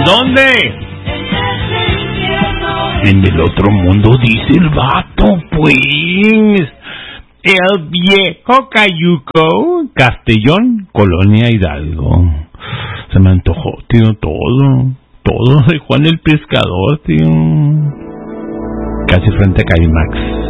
dónde? En el otro mundo, dice el vato, pues. El viejo Cayuco, Castellón, Colonia Hidalgo. Se me antojó, tío, todo de Juan el Pescador, tío. Casi frente a Calimax.